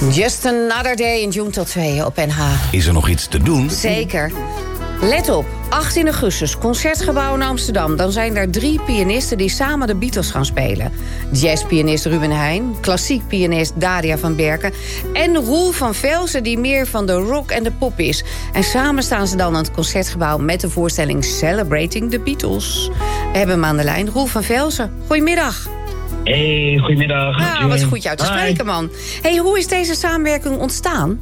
Just Another Day in June tot 2 op NH. Is er nog iets te doen? Zeker. Let op, 18 augustus, Concertgebouw in Amsterdam. Dan zijn er 3 pianisten die samen de Beatles gaan spelen. Jazzpianist Ruben Heijn, klassiek pianist Daria van Berken... en Roel van Velzen, die meer van de rock en de pop is. En samen staan ze dan aan het Concertgebouw... met de voorstelling Celebrating the Beatles. We hebben hem aan de lijn, Roel van Velzen. Goedemiddag. Hey, goedemiddag. Ah, wat goed jou te spreken, man. Hey, hoe is deze samenwerking ontstaan?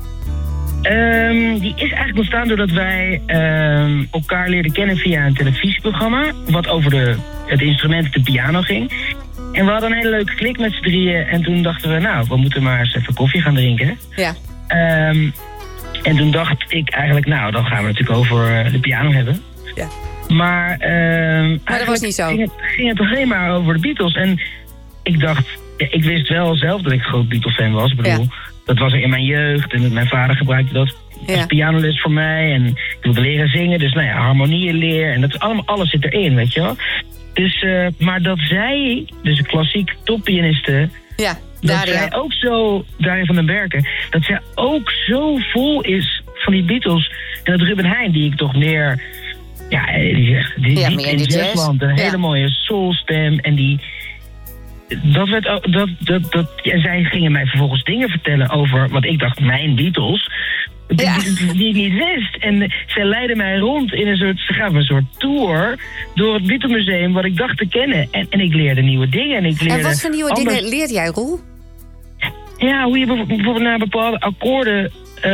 Die is eigenlijk ontstaan doordat wij elkaar leerden kennen via een televisieprogramma... wat over het instrument, de piano, ging. En we hadden een hele leuke klik met z'n drieën... en toen dachten we, nou, we moeten maar eens even koffie gaan drinken. Ja. En toen dacht ik eigenlijk, nou, dan gaan we het natuurlijk over de piano hebben. Ja. Maar dat was niet zo. Ging het alleen maar over de Beatles. En ik dacht, ik wist wel zelf dat ik een groot Beatles-fan was. Ik bedoel, dat was er in mijn jeugd. En mijn vader gebruikte dat als pianoles voor mij. En ik wilde leren zingen. Dus nou ja, harmonieën leren. En dat is allemaal, alles zit erin, weet je wel. Dus, maar dat zij, dus een klassiek toppianiste... Ja, dat zij ook zo, Daria van den Berken... dat zij ook zo vol is van die Beatles. En dat Ruben Heijn, die ik toch meer... Ja, die zegt, die in jazzland, een hele mooie soulstem. En die... Dat werd ook, en zij gingen mij vervolgens dingen vertellen over wat ik dacht, mijn Beatles. Die ik niet wist. En zij leidde mij rond in een soort tour door het Beatlemuseum wat ik dacht te kennen. En ik leerde nieuwe dingen. En wat voor nieuwe dingen leerde jij, Roel? Ja, hoe je bijvoorbeeld naar bepaalde akkoorden...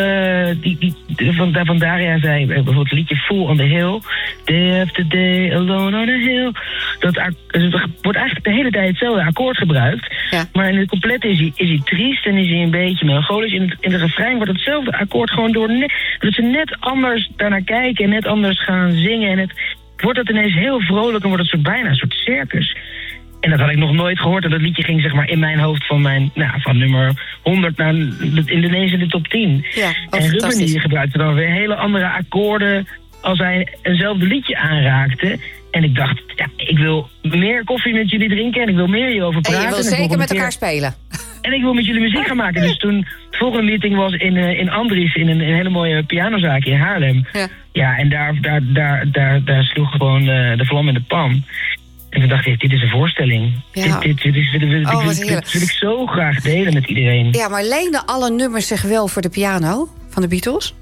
van Daria zei bijvoorbeeld het liedje Fool on the Hill. Day after day, alone on a hill. Dat wordt eigenlijk de hele tijd hetzelfde akkoord gebruikt. Ja. Maar in het compleet is hij triest en is hij een beetje melancholisch. In de refrein wordt hetzelfde akkoord gewoon doordat ze net anders daarnaar kijken en net anders gaan zingen. En wordt het ineens heel vrolijk en wordt het bijna een soort circus. En dat had ik nog nooit gehoord. En dat liedje ging zeg maar in mijn hoofd van nummer 100 naar ineens in de top 10. Ja, en Ruben die gebruikte dan weer hele andere akkoorden als hij eenzelfde liedje aanraakte. En ik dacht, ja, ik wil meer koffie met jullie drinken en ik wil meer hierover praten. En je wil zeker met elkaar spelen. En ik wil met jullie muziek gaan maken. Dus toen de volgende meeting was in Andries, in een hele mooie pianozaak in Haarlem. Ja, en daar sloeg gewoon de vlam in de pan. En toen dacht ik, dit is een voorstelling. Ja. Dit wil ik zo graag delen met iedereen. Ja, maar leenden alle nummers zich wel voor de piano van de Beatles?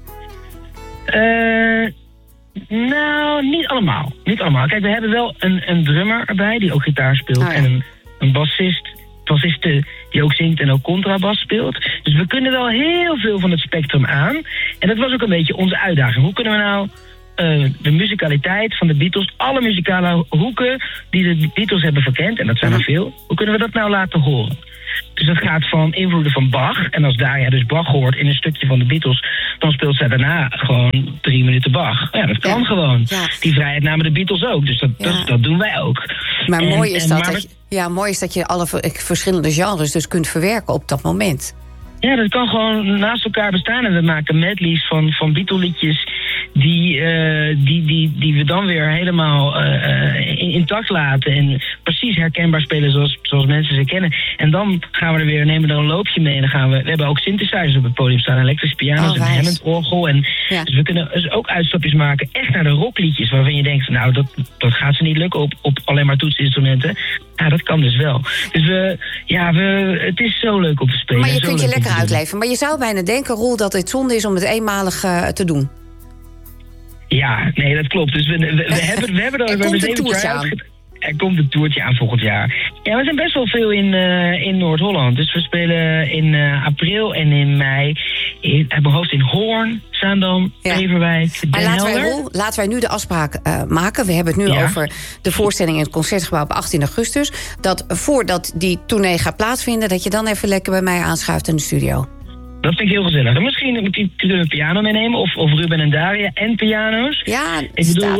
Nou, niet allemaal. Niet allemaal. Kijk, we hebben wel een drummer erbij die ook gitaar speelt. En een bassiste die ook zingt en ook contrabas speelt. Dus we kunnen wel heel veel van het spectrum aan. En dat was ook een beetje onze uitdaging. Hoe kunnen we nou... de muzikaliteit van de Beatles, alle muzikale hoeken die de Beatles hebben verkend, en dat zijn er veel, hoe kunnen we dat nou laten horen? Dus dat gaat van invloeden van Bach, en als Daria dus Bach hoort in een stukje van de Beatles, dan speelt zij daarna gewoon 3 minuten Bach. Ja, dat kan gewoon. Ja. Die vrijheid namen de Beatles ook, dus dat doen wij ook. Maar mooi is dat je alle verschillende genres dus kunt verwerken op dat moment. Ja, dat kan gewoon naast elkaar bestaan. En we maken medleys van Beatle-liedjes die we dan weer helemaal intact laten. En precies herkenbaar spelen zoals mensen ze kennen. En dan gaan we nemen er een loopje mee. En dan gaan we hebben ook synthesizers op het podium staan. Elektrische piano's en Hammond-orgel. En dus we kunnen dus ook uitstapjes maken. Echt naar de rockliedjes waarvan je denkt, nou, dat gaat ze niet lukken op alleen maar toetsinstrumenten. Ja, dat kan dus wel. Dus het is zo leuk om te spelen. Maar je kunt je lekker uitleven. Maar je zou bijna denken, Roel, dat het zonde is om het eenmalig te doen. Ja, nee, dat klopt. Dus we hebben er komt een toertje aan. Er komt een toertje aan volgend jaar. Ja, we zijn best wel veel in Noord-Holland. Dus we spelen in april en in mei uit mijn hoofd in Hoorn, Zaandam, Beverwijk, Den Helder. Laten wij nu de afspraak maken. We hebben het nu over de voorstelling in het Concertgebouw op 18 augustus. Dat voordat die tournee gaat plaatsvinden, dat je dan even lekker bij mij aanschuift in de studio. Dat vind ik heel gezellig. En misschien kunnen we piano meenemen. Of Ruben en Daria en piano's. Ja, ik bedoel,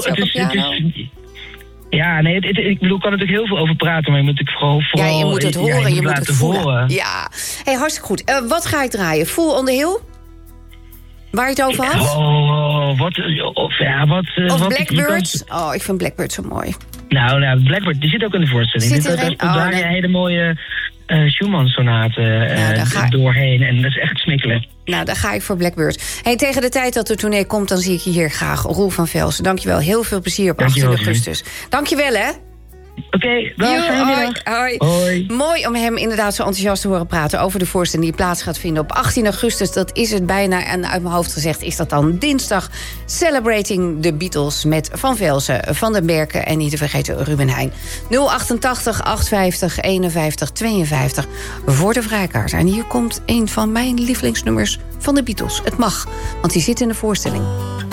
ik bedoel, ik kan er natuurlijk heel veel over praten. Maar je moet natuurlijk vooral je moet het horen, je moet het voelen. Ja, hey, hartstikke goed. Wat ga ik draaien? Fool on the Hill? Waar je het over had? Of Blackbirds? Ik vind Blackbird zo mooi. Nou, Blackbird, die zit ook in de voorstelling. Daria hele mooie Schumann-sonaten doorheen. En dat is echt smikkelen. Nou, daar ga ik voor Blackbird. Hey, tegen de tijd dat de tournee komt, dan zie ik je hier graag. Roel van Velsen, dankjewel. Heel veel plezier op 18 augustus. Dankjewel, hè. Oké, hoi. Mooi om hem inderdaad zo enthousiast te horen praten over de voorstelling die plaats gaat vinden op 18 augustus. Dat is het bijna. En uit mijn hoofd gezegd is dat dan dinsdag. Celebrating the Beatles met Van Velsen, Van den Berken en niet te vergeten Ruben Heijn. 088 850 51 52 voor de vrijkaart. En hier komt een van mijn lievelingsnummers van de Beatles. Het mag, want die zit in de voorstelling.